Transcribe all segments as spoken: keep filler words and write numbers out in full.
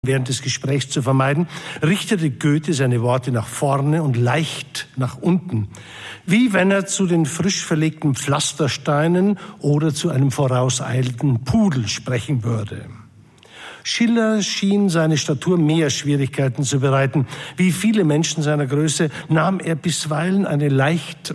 während des Gesprächs zu vermeiden, richtete Goethe seine Worte nach vorne und leicht nach unten, wie wenn er zu den frisch verlegten Pflastersteinen oder zu einem vorauseilenden Pudel sprechen würde. Schiller schien seine Statur mehr Schwierigkeiten zu bereiten. Wie viele Menschen seiner Größe nahm er bisweilen eine leicht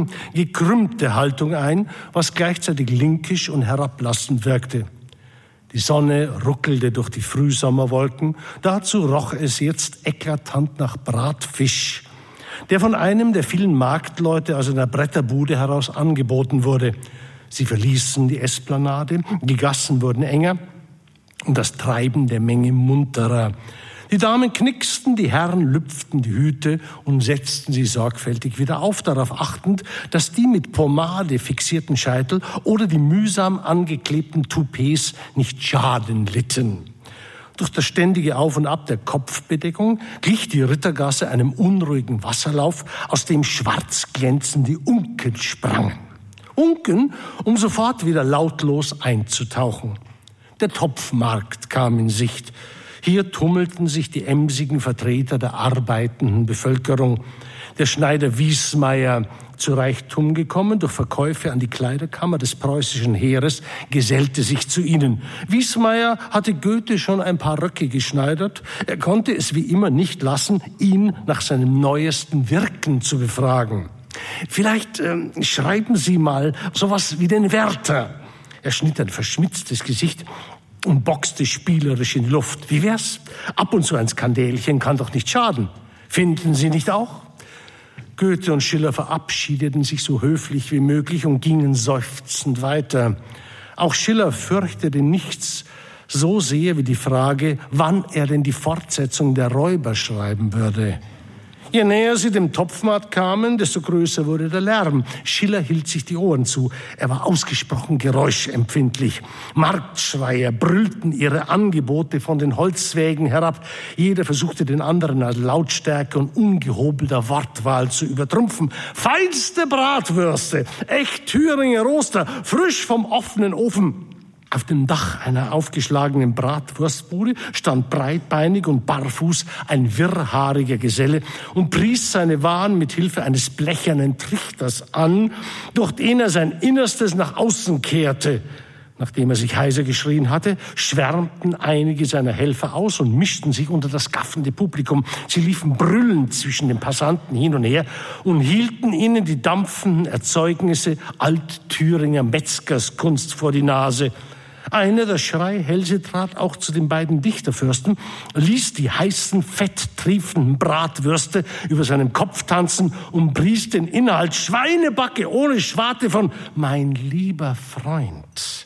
gekrümmte Haltung ein, was gleichzeitig linkisch und herablassend wirkte. Die Sonne ruckelte durch die Frühsommerwolken. Dazu roch es jetzt eklatant nach Bratfisch, der von einem der vielen Marktleute aus einer Bretterbude heraus angeboten wurde. Sie verließen die Esplanade, die Gassen wurden enger und das Treiben der Menge munterer. Die Damen knicksten, die Herren lüpften die Hüte und setzten sie sorgfältig wieder auf, darauf achtend, dass die mit Pomade fixierten Scheitel oder die mühsam angeklebten Toupets nicht Schaden litten. Durch das ständige Auf und Ab der Kopfbedeckung glich die Rittergasse einem unruhigen Wasserlauf, aus dem schwarz glänzende Unken sprangen. Unken, um sofort wieder lautlos einzutauchen. Der Topfmarkt kam in Sicht. Hier tummelten sich die emsigen Vertreter der arbeitenden Bevölkerung. Der Schneider Wiesmeier, zu Reichtum gekommen durch Verkäufe an die Kleiderkammer des preußischen Heeres, gesellte sich zu ihnen. Wiesmeier hatte Goethe schon ein paar Röcke geschneidert. Er konnte es wie immer nicht lassen, ihn nach seinem neuesten Wirken zu befragen. Vielleicht äh, schreiben Sie mal sowas wie den Werther. Er schnitt ein verschmitztes Gesicht und boxte spielerisch in die Luft. Wie wär's? Ab und zu ein Skandälchen kann doch nicht schaden. Finden Sie nicht auch? Goethe und Schiller verabschiedeten sich so höflich wie möglich und gingen seufzend weiter. Auch Schiller fürchtete nichts so sehr wie die Frage, wann er denn die Fortsetzung der Räuber schreiben würde. Je näher sie dem Topfmarkt kamen, desto größer wurde der Lärm. Schiller hielt sich die Ohren zu. Er war ausgesprochen geräuschempfindlich. Marktschreier brüllten ihre Angebote von den Holzwägen herab. Jeder versuchte den anderen als Lautstärke und ungehobelter Wortwahl zu übertrumpfen. Feinste Bratwürste, echt Thüringer Roster, frisch vom offenen Ofen. Auf dem Dach einer aufgeschlagenen Bratwurstbude stand breitbeinig und barfuß ein wirrhaariger Geselle und pries seine Waren mit Hilfe eines blechernen Trichters an, durch den er sein Innerstes nach außen kehrte. Nachdem er sich heiser geschrien hatte, schwärmten einige seiner Helfer aus und mischten sich unter das gaffende Publikum. Sie liefen brüllend zwischen den Passanten hin und her und hielten ihnen die dampfenden Erzeugnisse Alt-Thüringer Metzgerskunst vor die Nase. Einer der Schreihälse trat auch zu den beiden Dichterfürsten, ließ die heißen, fetttriefenden Bratwürste über seinem Kopf tanzen und pries den Inhalt Schweinebacke ohne Schwarte von »Mein lieber Freund«,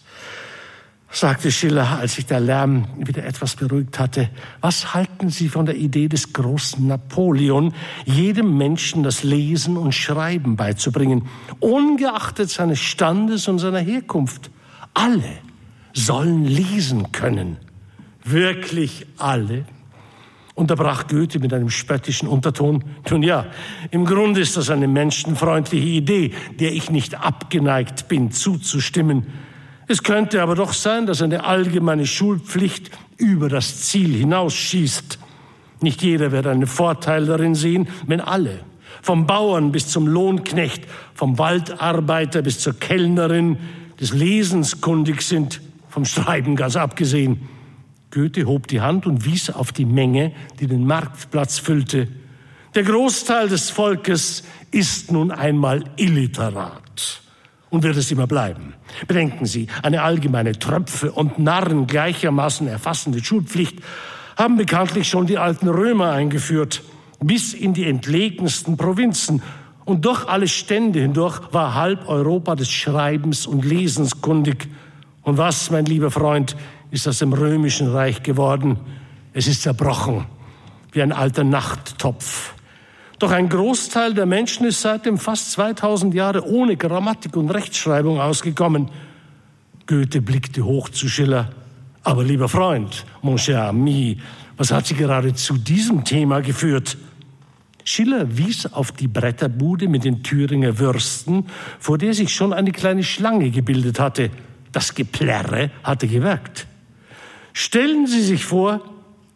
sagte Schiller, als sich der Lärm wieder etwas beruhigt hatte. Was halten Sie von der Idee des großen Napoleon, jedem Menschen das Lesen und Schreiben beizubringen, ungeachtet seines Standes und seiner Herkunft? Alle sollen lesen können. Wirklich alle? Unterbrach Goethe mit einem spöttischen Unterton. Nun ja, im Grunde ist das eine menschenfreundliche Idee, der ich nicht abgeneigt bin, zuzustimmen. Es könnte aber doch sein, dass eine allgemeine Schulpflicht über das Ziel hinausschießt. Nicht jeder wird einen Vorteil darin sehen, wenn alle, vom Bauern bis zum Lohnknecht, vom Waldarbeiter bis zur Kellnerin, des Lesens kundig sind, vom Schreiben ganz abgesehen. Goethe hob die Hand und wies auf die Menge, die den Marktplatz füllte. Der Großteil des Volkes ist nun einmal illiterat und wird es immer bleiben. Bedenken Sie, eine allgemeine Tröpfe und Narren gleichermaßen erfassende Schulpflicht haben bekanntlich schon die alten Römer eingeführt, bis in die entlegensten Provinzen. Und durch alle Stände hindurch war halb Europa des Schreibens und Lesens kundig. Und was, mein lieber Freund, ist aus dem Römischen Reich geworden? Es ist zerbrochen, wie ein alter Nachttopf. Doch ein Großteil der Menschen ist seitdem fast zweitausend Jahre ohne Grammatik und Rechtschreibung ausgekommen. Goethe blickte hoch zu Schiller. Aber lieber Freund, mon cher ami, was hat Sie gerade zu diesem Thema geführt? Schiller wies auf die Bretterbude mit den Thüringer Würsten, vor der sich schon eine kleine Schlange gebildet hatte. Das Geplärre hatte gewirkt. Stellen Sie sich vor,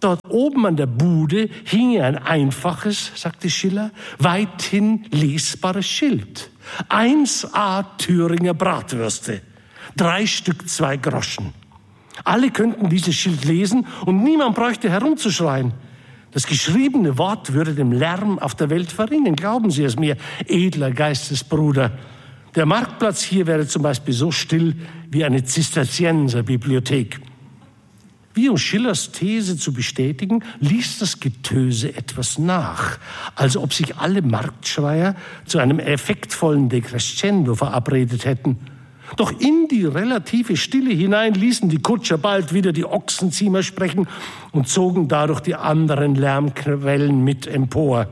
Dort oben an der Bude hinge ein einfaches, sagte Schiller, weithin lesbares Schild. eins a Thüringer Bratwürste. Drei Stück, zwei Groschen. Alle könnten dieses Schild lesen und niemand bräuchte herumzuschreien. Das geschriebene Wort würde dem Lärm auf der Welt verringern. Glauben Sie es mir, edler Geistesbruder. Der Marktplatz hier wäre zum Beispiel so still wie eine Zisterzienserbibliothek. Wie um Schillers These zu bestätigen, ließ das Getöse etwas nach, als ob sich alle Marktschreier zu einem effektvollen Decrescendo verabredet hätten. Doch in die relative Stille hinein ließen die Kutscher bald wieder die Ochsenziemer sprechen und zogen dadurch die anderen Lärmquellen mit empor.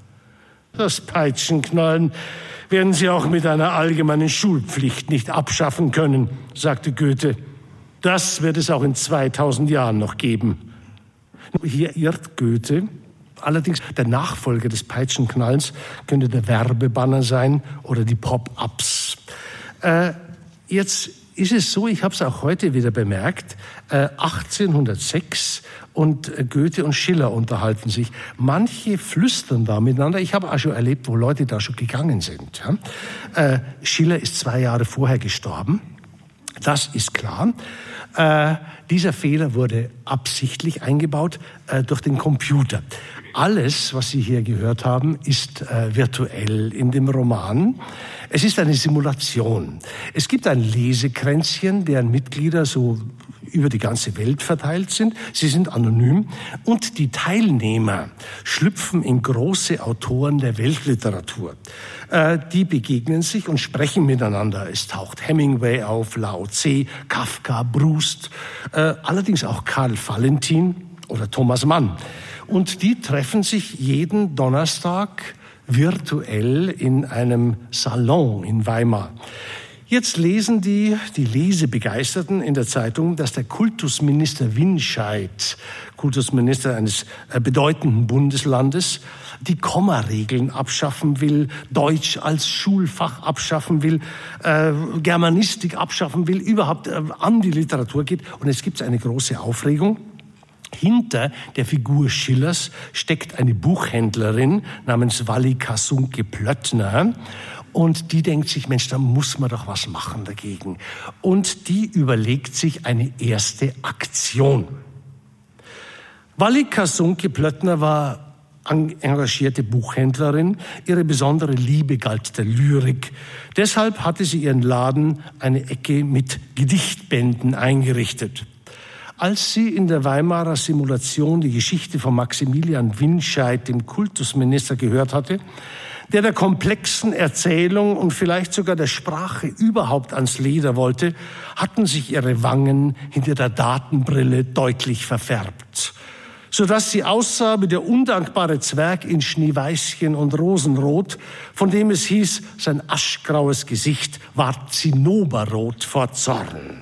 Das Peitschenknallen werden Sie auch mit einer allgemeinen Schulpflicht nicht abschaffen können, sagte Goethe. Das wird es auch in zweitausend Jahren noch geben. Hier irrt Goethe. Allerdings der Nachfolger des Peitschenknallens könnte der Werbebanner sein oder die Pop-ups. Äh, jetzt ist es so, ich habe es auch heute wieder bemerkt, äh, achtzehnhundertsechs und äh, Goethe und Schiller unterhalten sich. Manche flüstern da miteinander. Ich habe auch schon erlebt, wo Leute da schon gegangen sind. Ja? Äh, Schiller ist zwei Jahre vorher gestorben. Das ist klar. Äh, dieser Fehler wurde absichtlich eingebaut äh, durch den Computer. Alles, was Sie hier gehört haben, ist äh, virtuell in dem Roman. Es ist eine Simulation. Es gibt ein Lesekränzchen, deren Mitglieder so über die ganze Welt verteilt sind. Sie sind anonym und die Teilnehmer schlüpfen in große Autoren der Weltliteratur. Äh, die begegnen sich und sprechen miteinander. Es taucht Hemingway auf, Lao Tse, Kafka, Proust, äh, allerdings auch Karl Valentin oder Thomas Mann. Und die treffen sich jeden Donnerstag virtuell in einem Salon in Weimar. Jetzt lesen die, die Lesebegeisterten in der Zeitung, dass der Kultusminister Winscheid, Kultusminister eines bedeutenden Bundeslandes, die Kommaregeln abschaffen will, Deutsch als Schulfach abschaffen will, äh, Germanistik abschaffen will, überhaupt äh, an die Literatur geht. Und es gibt eine große Aufregung. Hinter der Figur Schillers steckt eine Buchhändlerin namens Walli Kasunke Plöttner. Und die denkt sich, Mensch, da muss man doch was machen dagegen. Und die überlegt sich eine erste Aktion. Walli Kasunke Plöttner war engagierte Buchhändlerin. Ihre besondere Liebe galt der Lyrik. Deshalb hatte sie ihren Laden eine Ecke mit Gedichtbänden eingerichtet. Als sie in der Weimarer Simulation die Geschichte von Maximilian Winscheid, dem Kultusminister, gehört hatte, der der komplexen Erzählung und vielleicht sogar der Sprache überhaupt ans Leder wollte, hatten sich ihre Wangen hinter der Datenbrille deutlich verfärbt, sodass sie aussah wie der undankbare Zwerg in Schneeweißchen und Rosenrot, von dem es hieß, sein aschgraues Gesicht war zinnoberrot vor Zorn.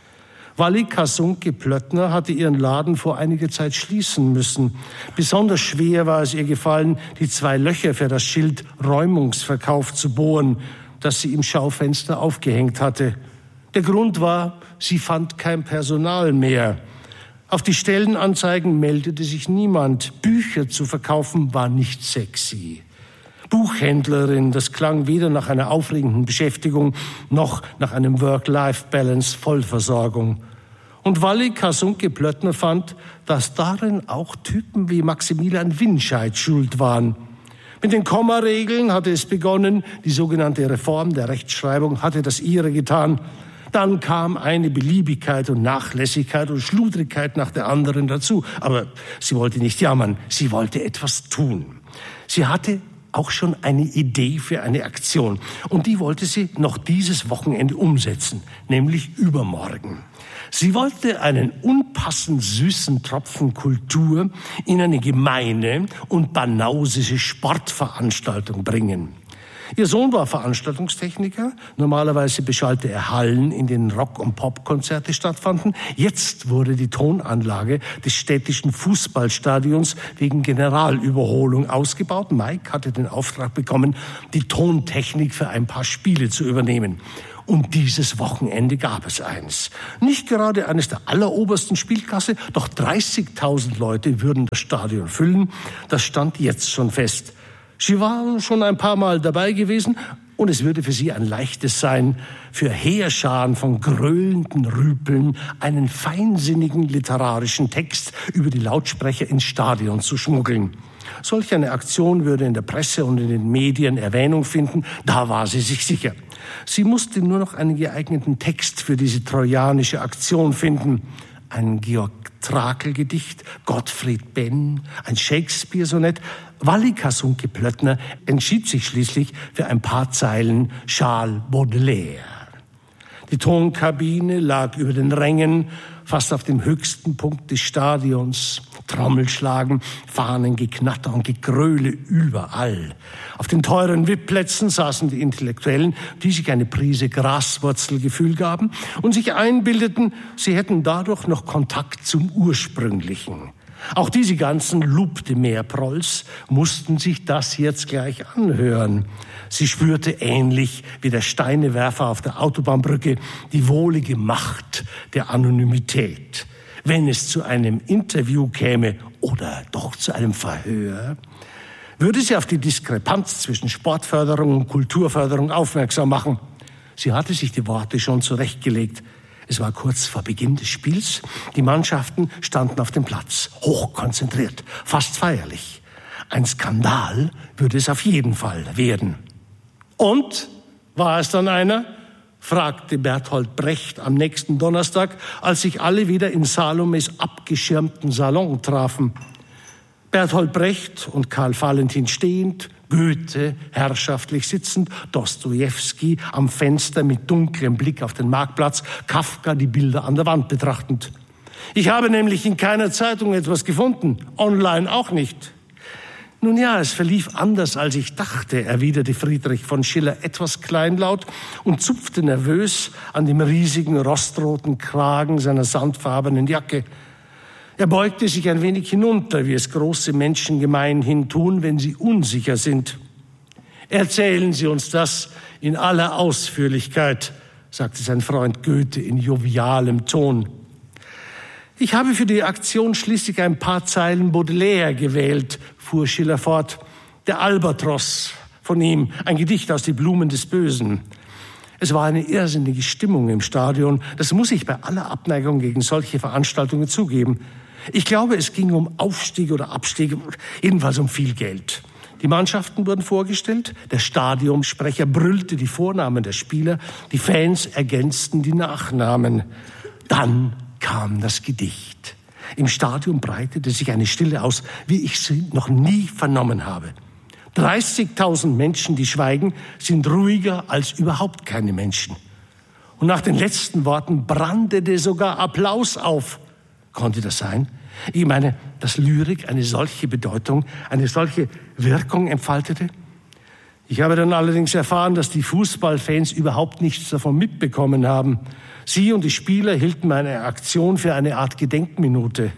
Walli Kasunke Plöttner hatte ihren Laden vor einiger Zeit schließen müssen. Besonders schwer war es ihr gefallen, die zwei Löcher für das Schild Räumungsverkauf zu bohren, das sie im Schaufenster aufgehängt hatte. Der Grund war, sie fand kein Personal mehr. Auf die Stellenanzeigen meldete sich niemand. Bücher zu verkaufen war nicht sexy. Buchhändlerin, das klang weder nach einer aufregenden Beschäftigung noch nach einem Work-Life-Balance Vollversorgung. Und Walli Kasunke Plöttner fand, dass darin auch Typen wie Maximilian Winscheid schuld waren. Mit den Kommaregeln hatte es begonnen, die sogenannte Reform der Rechtschreibung hatte das ihre getan. Dann kam eine Beliebigkeit und Nachlässigkeit und Schludrigkeit nach der anderen dazu. Aber sie wollte nicht jammern, sie wollte etwas tun. Sie hatte auch schon eine Idee für eine Aktion. Und die wollte sie noch dieses Wochenende umsetzen, nämlich übermorgen. Sie wollte einen unpassend süßen Tropfen Kultur in eine gemeine und banausische Sportveranstaltung bringen. Ihr Sohn war Veranstaltungstechniker. Normalerweise beschallte er Hallen, in denen Rock- und Popkonzerte stattfanden. Jetzt wurde die Tonanlage des städtischen Fußballstadions wegen Generalüberholung ausgebaut. Mike hatte den Auftrag bekommen, die Tontechnik für ein paar Spiele zu übernehmen. Und dieses Wochenende gab es eins. Nicht gerade eines der allerobersten Spielklasse, doch dreißigtausend Leute würden das Stadion füllen. Das stand jetzt schon fest. Sie war schon ein paar Mal dabei gewesen und es würde für sie ein leichtes sein, für Heerscharen von gröhlenden Rüpeln einen feinsinnigen literarischen Text über die Lautsprecher ins Stadion zu schmuggeln. Solch eine Aktion würde in der Presse und in den Medien Erwähnung finden, da war sie sich sicher. Sie musste nur noch einen geeigneten Text für diese trojanische Aktion finden. Ein Georg Trakl-Gedicht, Gottfried Benn, ein Shakespeare-Sonett. Walika Sunke-Plöttner entschied sich schließlich für ein paar Zeilen Charles Baudelaire. Die Tonkabine lag über den Rängen, fast auf dem höchsten Punkt des Stadions. Trommelschlagen, Fahnengeknatter und Gegröle überall. Auf den teuren V I P-Plätzen saßen die Intellektuellen, die sich eine Prise Graswurzelgefühl gaben und sich einbildeten, sie hätten dadurch noch Kontakt zum Ursprünglichen. Auch diese ganzen Loup de Mer-Prolls mussten sich das jetzt gleich anhören. Sie spürte ähnlich wie der Steinewerfer auf der Autobahnbrücke die wohlige Macht der Anonymität. Wenn es zu einem Interview käme oder doch zu einem Verhör, würde sie auf die Diskrepanz zwischen Sportförderung und Kulturförderung aufmerksam machen. Sie hatte sich die Worte schon zurechtgelegt. Es war kurz vor Beginn des Spiels. Die Mannschaften standen auf dem Platz, hochkonzentriert, fast feierlich. Ein Skandal würde es auf jeden Fall werden. Und war es dann einer? Fragte Bertolt Brecht am nächsten Donnerstag, als sich alle wieder in Salomes abgeschirmten Salon trafen. Bertolt Brecht und Karl Valentin stehend, Goethe herrschaftlich sitzend, Dostojewski am Fenster mit dunklem Blick auf den Marktplatz, Kafka die Bilder an der Wand betrachtend. Ich habe nämlich in keiner Zeitung etwas gefunden, online auch nicht. Nun ja, es verlief anders, als ich dachte, erwiderte Friedrich von Schiller etwas kleinlaut und zupfte nervös an dem riesigen rostroten Kragen seiner sandfarbenen Jacke. Er beugte sich ein wenig hinunter, wie es große Menschen gemeinhin tun, wenn sie unsicher sind. Erzählen Sie uns das in aller Ausführlichkeit, sagte sein Freund Goethe in jovialem Ton. Ich habe für die Aktion schließlich ein paar Zeilen Baudelaire gewählt, fuhr Schiller fort. Der Albatros von ihm, ein Gedicht aus Die Blumen des Bösen. Es war eine irrsinnige Stimmung im Stadion. Das muss ich bei aller Abneigung gegen solche Veranstaltungen zugeben. Ich glaube, es ging um Aufstieg oder Abstieg, jedenfalls um viel Geld. Die Mannschaften wurden vorgestellt, der Stadionsprecher brüllte die Vornamen der Spieler, die Fans ergänzten die Nachnamen. Dann kam das Gedicht. Im Stadion breitete sich eine Stille aus, wie ich sie noch nie vernommen habe. dreißigtausend Menschen, die schweigen, sind ruhiger als überhaupt keine Menschen. Und nach den letzten Worten brandete sogar Applaus auf. Konnte das sein? Ich meine, dass Lyrik eine solche Bedeutung, eine solche Wirkung entfaltete? Ich habe dann allerdings erfahren, dass die Fußballfans überhaupt nichts davon mitbekommen haben. Sie und die Spieler hielten meine Aktion für eine Art Gedenkminute.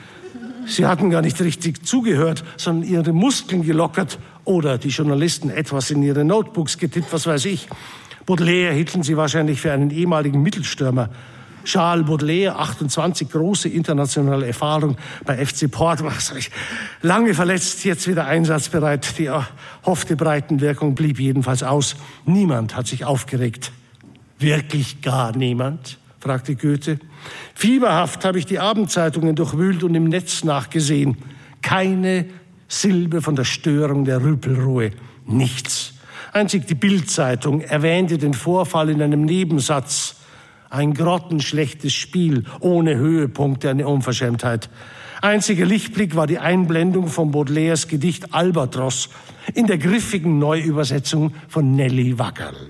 Sie hatten gar nicht richtig zugehört, sondern ihre Muskeln gelockert oder die Journalisten etwas in ihre Notebooks getippt, was weiß ich. Baudelaire hielten sie wahrscheinlich für einen ehemaligen Mittelstürmer. Charles Baudelaire, achtundzwanzig, große internationale Erfahrung bei F C Porto. Lange verletzt, jetzt wieder einsatzbereit. Die erhoffte Breitenwirkung blieb jedenfalls aus. Niemand hat sich aufgeregt. Wirklich gar niemand? Fragte Goethe. Fieberhaft habe ich die Abendzeitungen durchwühlt und im Netz nachgesehen. Keine Silbe von der Störung der Rüpelruhe. Nichts. Einzig die Bild-Zeitung erwähnte den Vorfall in einem Nebensatz. Ein grottenschlechtes Spiel, ohne Höhepunkte, eine Unverschämtheit. Einziger Lichtblick war die Einblendung von Baudelaires Gedicht Albatros in der griffigen Neuübersetzung von Nelly Wackerl.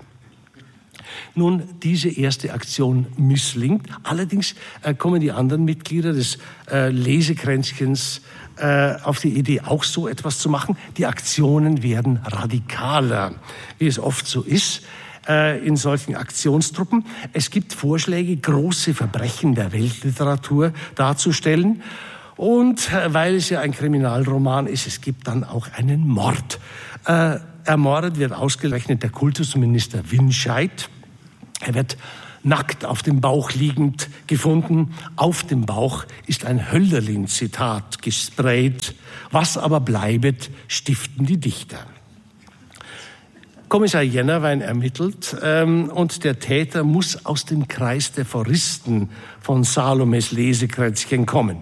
Nun, diese erste Aktion misslingt. Allerdings äh, kommen die anderen Mitglieder des äh, Lesekränzchens äh, auf die Idee, auch so etwas zu machen. Die Aktionen werden radikaler, wie es oft so ist äh, in solchen Aktionstruppen. Es gibt Vorschläge, große Verbrechen der Weltliteratur darzustellen. Und äh, weil es ja ein Kriminalroman ist, es gibt dann auch einen Mord. Äh, ermordet wird ausgerechnet der Kultusminister Winscheid. Er wird nackt auf dem Bauch liegend gefunden. Auf dem Bauch ist ein Hölderlin-Zitat gesprayt. Was aber bleibet, stiften die Dichter. Kommissar Jennerwein ermittelt ähm, und der Täter muss aus dem Kreis der Foristen von Salomes Lesekränzchen kommen.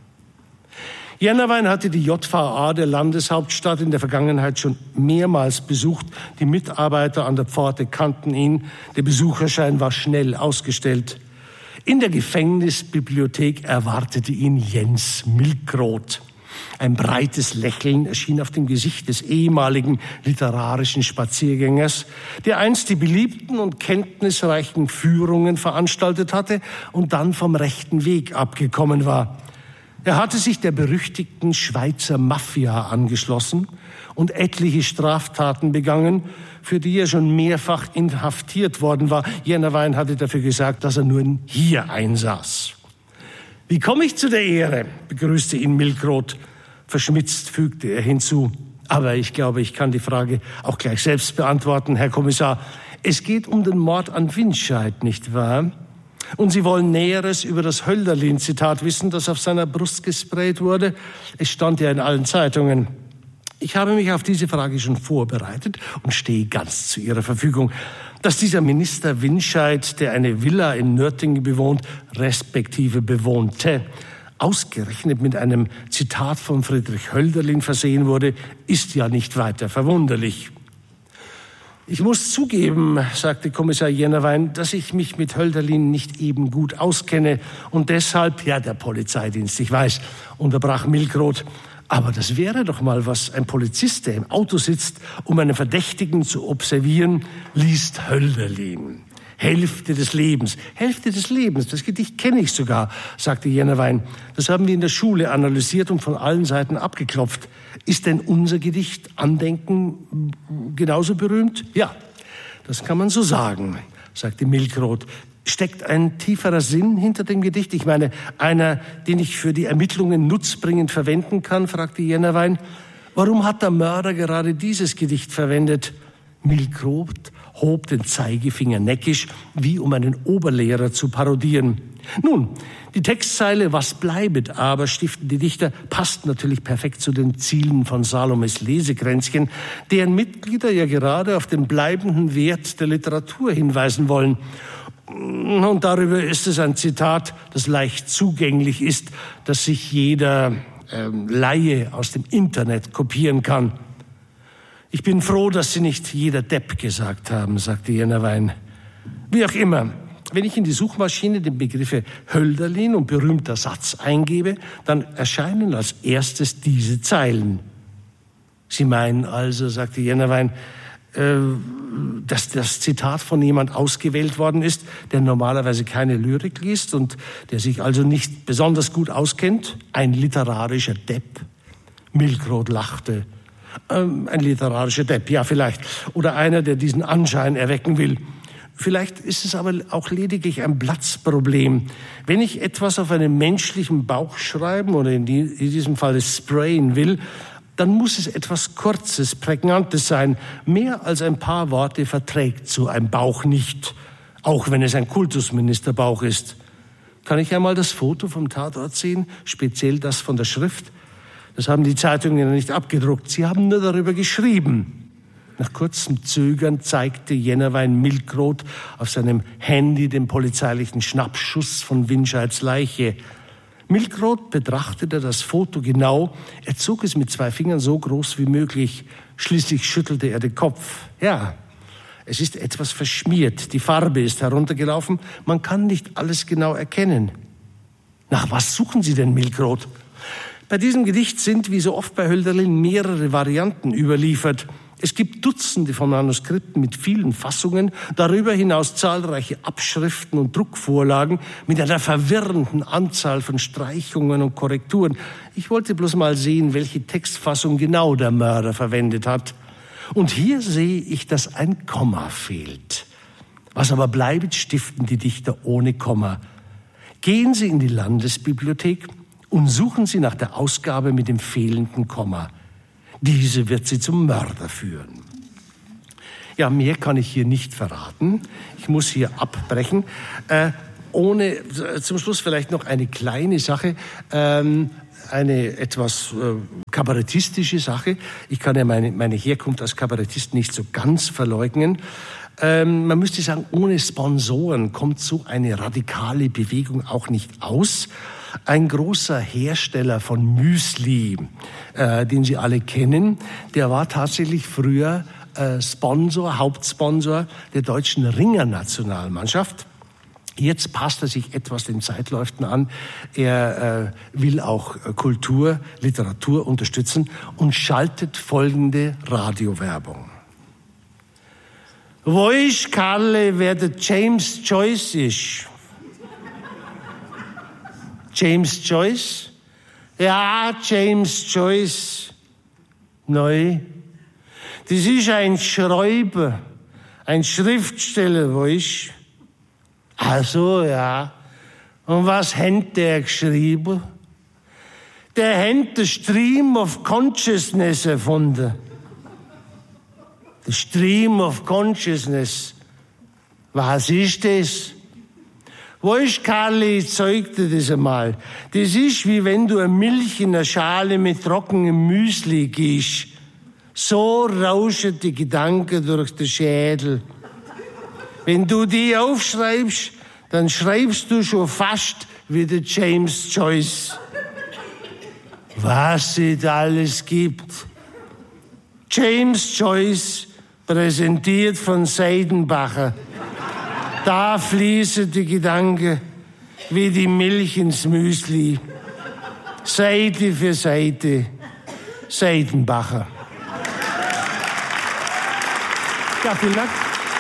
Jennerwein hatte die J V A der Landeshauptstadt in der Vergangenheit schon mehrmals besucht. Die Mitarbeiter an der Pforte kannten ihn. Der Besucherschein war schnell ausgestellt. In der Gefängnisbibliothek erwartete ihn Jens Milkroth. Ein breites Lächeln erschien auf dem Gesicht des ehemaligen literarischen Spaziergängers, der einst die beliebten und kenntnisreichen Führungen veranstaltet hatte und dann vom rechten Weg abgekommen war. Er hatte sich der berüchtigten Schweizer Mafia angeschlossen und etliche Straftaten begangen, für die er schon mehrfach inhaftiert worden war. Jennerwein hatte dafür gesagt, dass er nur hier einsaß. »Wie komme ich zu der Ehre?« begrüßte ihn Milkroth. Verschmitzt fügte er hinzu. »Aber ich glaube, ich kann die Frage auch gleich selbst beantworten, Herr Kommissar. Es geht um den Mord an Winscheid, nicht wahr? Und Sie wollen Näheres über das Hölderlin-Zitat wissen, das auf seiner Brust gesprayt wurde? Es stand ja in allen Zeitungen. Ich habe mich auf diese Frage schon vorbereitet und stehe ganz zu Ihrer Verfügung. Dass dieser Minister Winscheid, der eine Villa in Nürtingen bewohnt, respektive bewohnte, ausgerechnet mit einem Zitat von Friedrich Hölderlin versehen wurde, ist ja nicht weiter verwunderlich. Ich muss zugeben, sagte Kommissar Jennerwein, dass ich mich mit Hölderlin nicht eben gut auskenne und deshalb, ja, der Polizeidienst, ich weiß, unterbrach Milkroth. Aber das wäre doch mal was. Ein Polizist, der im Auto sitzt, um einen Verdächtigen zu observieren, liest Hölderlin. Hälfte des Lebens. Hälfte des Lebens, das Gedicht kenne ich sogar, sagte Jennerwein. Das haben wir in der Schule analysiert und von allen Seiten abgeklopft. Ist denn unser Gedicht Andenken genauso berühmt? Ja, das kann man so sagen, sagte Milkroth. Steckt ein tieferer Sinn hinter dem Gedicht? Ich meine, einer, den ich für die Ermittlungen nutzbringend verwenden kann, fragte Jennerwein. Warum hat der Mörder gerade dieses Gedicht verwendet? Milkroth hob den Zeigefinger neckisch, wie um einen Oberlehrer zu parodieren. Nun, die Textzeile »Was bleibet aber«, stiften die Dichter, passt natürlich perfekt zu den Zielen von Salomes Lesekränzchen, deren Mitglieder ja gerade auf den bleibenden Wert der Literatur hinweisen wollen. Und darüber ist es ein Zitat, das leicht zugänglich ist, das sich jeder ähm, Laie aus dem Internet kopieren kann. Ich bin froh, dass Sie nicht jeder Depp gesagt haben, sagte Jennerwein. Wie auch immer, wenn ich in die Suchmaschine den Begriffe Hölderlin und berühmter Satz eingebe, dann erscheinen als erstes diese Zeilen. Sie meinen also, sagte Jennerwein, äh, dass das Zitat von jemand ausgewählt worden ist, der normalerweise keine Lyrik liest und der sich also nicht besonders gut auskennt? Ein literarischer Depp? Milkroth lachte. Ähm, ein literarischer Depp, ja vielleicht. Oder einer, der diesen Anschein erwecken will. Vielleicht ist es aber auch lediglich ein Platzproblem. Wenn ich etwas auf einen menschlichen Bauch schreiben oder in, die, in diesem Fall sprayen will, dann muss es etwas Kurzes, Prägnantes sein. Mehr als ein paar Worte verträgt so ein Bauch nicht, auch wenn es ein Kultusministerbauch ist. Kann ich einmal das Foto vom Tatort sehen, speziell das von der Schrift? Das haben die Zeitungen ja nicht abgedruckt. Sie haben nur darüber geschrieben. Nach kurzem Zögern zeigte Jennerwein Milkroth auf seinem Handy den polizeilichen Schnappschuss von Winscheids Leiche. Milkroth betrachtete das Foto genau. Er zog es mit zwei Fingern so groß wie möglich. Schließlich schüttelte er den Kopf. Ja, es ist etwas verschmiert. Die Farbe ist heruntergelaufen. Man kann nicht alles genau erkennen. Nach was suchen Sie denn, Milkroth? Bei diesem Gedicht sind, wie so oft bei Hölderlin, mehrere Varianten überliefert. Es gibt Dutzende von Manuskripten mit vielen Fassungen, darüber hinaus zahlreiche Abschriften und Druckvorlagen mit einer verwirrenden Anzahl von Streichungen und Korrekturen. Ich wollte bloß mal sehen, welche Textfassung genau der Mörder verwendet hat. Und hier sehe ich, dass ein Komma fehlt. Was aber bleibt, stiften die Dichter ohne Komma. Gehen Sie in die Landesbibliothek und suchen Sie nach der Ausgabe mit dem fehlenden Komma. Diese wird Sie zum Mörder führen. Ja, mehr kann ich hier nicht verraten. Ich muss hier abbrechen. Äh, ohne, zum Schluss vielleicht noch eine kleine Sache, ähm, eine etwas äh, kabarettistische Sache. Ich kann ja meine, meine Herkunft als Kabarettist nicht so ganz verleugnen. Ähm, man müsste sagen, ohne Sponsoren kommt so eine radikale Bewegung auch nicht aus. Ein großer Hersteller von Müsli, äh, den Sie alle kennen, der war tatsächlich früher äh, Sponsor, Hauptsponsor der deutschen Ringernationalmannschaft. Jetzt passt er sich etwas den Zeitläuften an. Er äh, will auch Kultur, Literatur unterstützen und schaltet folgende Radiowerbung. Weißt, Karle, wer der James Joyce ist? James Joyce? Ja, James Joyce. Neu. Das ist ein Schreiber, ein Schriftsteller, weißt. Ach so, ja. Und was hat der geschrieben? Der hat den Stream of Consciousness erfunden. Der Stream of Consciousness. Was ist das? Weißt, Karli, ich zeig dir das einmal. Das ist, wie wenn du eine Milch in einer Schale mit trockenem Müsli gibst. So rauschen die Gedanken durch den Schädel. Wenn du die aufschreibst, dann schreibst du schon fast wie der James Joyce. Was es alles gibt. James Joyce, präsentiert von Seidenbacher. Da fließen die Gedanken wie die Milch ins Müsli. Seite für Seite. Seidenbacher. Ja, vielen Dank.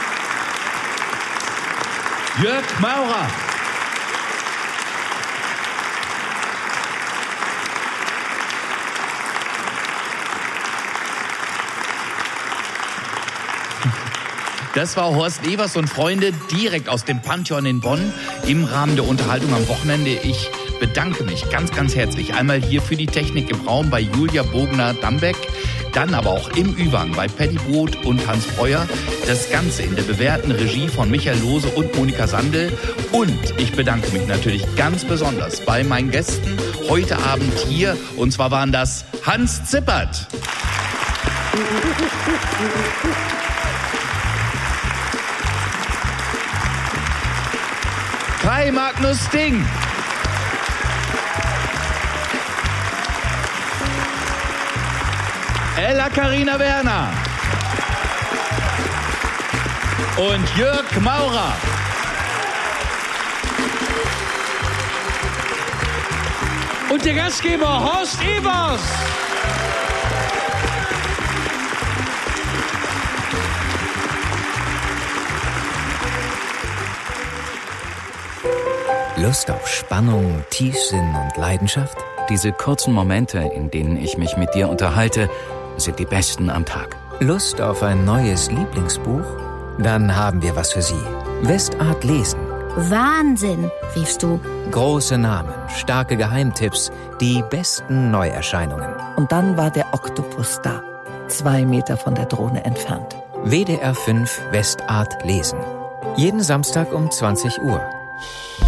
Jörg Maurer. Das war Horst Evers und Freunde direkt aus dem Pantheon in Bonn im Rahmen der Unterhaltung am Wochenende. Ich bedanke mich ganz, ganz herzlich einmal hier für die Technik im Raum bei Julia Bogner-Dambeck, dann aber auch im Ü-Wagen bei Paddy Brot und Hans Breuer. Das Ganze in der bewährten Regie von Michael Lose und Monika Sandel. Und ich bedanke mich natürlich ganz besonders bei meinen Gästen heute Abend hier. Und zwar waren das Hans Zippert, Kai Magnus Ding, Ella Carina Werner und Jörg Maurer. Und der Gastgeber Horst Evers. Lust auf Spannung, Tiefsinn und Leidenschaft? Diese kurzen Momente, in denen ich mich mit dir unterhalte, sind die besten am Tag. Lust auf ein neues Lieblingsbuch? Dann haben wir was für Sie. Westart lesen. Wahnsinn, riefst du. Große Namen, starke Geheimtipps, die besten Neuerscheinungen. Und dann war der Oktopus da, zwei Meter von der Drohne entfernt. W D R fünf Westart lesen. Jeden Samstag um zwanzig Uhr.